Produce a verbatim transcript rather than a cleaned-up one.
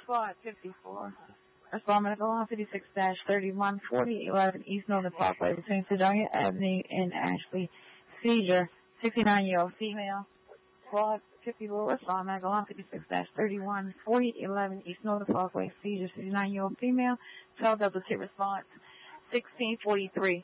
Squad fifty-four. Respond medical on fifty-six dash thirty-one forty eleven East Northern Parkway between Sedonia Avenue and Ashley. Seizure, sixty-nine-year-old female. Squad fifty-four. Respond medical on fifty-six dash thirty-one forty eleven East Northern Parkway. Seizure, sixty-nine-year-old female. twelve double T response, sixteen forty-three.